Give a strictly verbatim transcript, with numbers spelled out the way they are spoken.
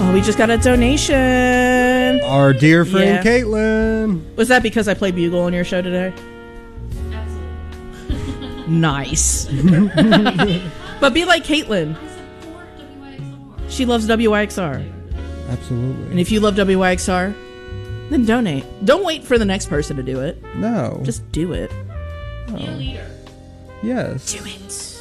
Oh, we just got a donation. Our dear friend Yeah. Caitlin. Was that because I played bugle on your show today? Absolutely. Nice. But be like Caitlin. I support W Y X R. She loves W Y X R. Absolutely. And if you love W Y X R, then donate. Don't wait for the next person to do it. No. Just do it. Be a leader. Yes. Do it.